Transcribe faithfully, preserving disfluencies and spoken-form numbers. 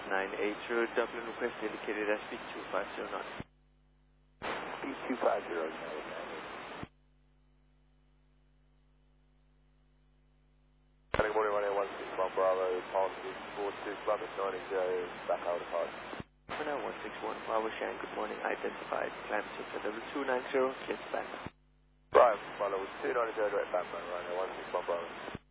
nine eight zero, Dublin request indicated as B two five zero nine. B two five zero nine. Good morning, runway one six one Bravo, passing four two Bravo nine zero, back out of park. Runway one six one Bravo, Shan, good morning, identified, climb six at W two nine zero, clear to back. Brian, follow two nine zero, direct backman, runway one six one Bravo.